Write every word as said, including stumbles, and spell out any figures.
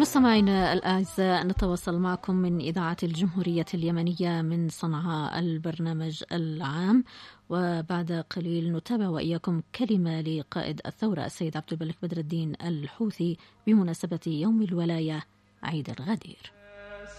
مستمعينا الأعزاء، نتواصل معكم من إذاعة الجمهورية اليمنية من صنعاء البرنامج العام، وبعد قليل نتابع وإياكم كلمة لقائد الثورة السيد عبد الملك بدر الدين الحوثي بمناسبة يوم الولاية عيد الغدير.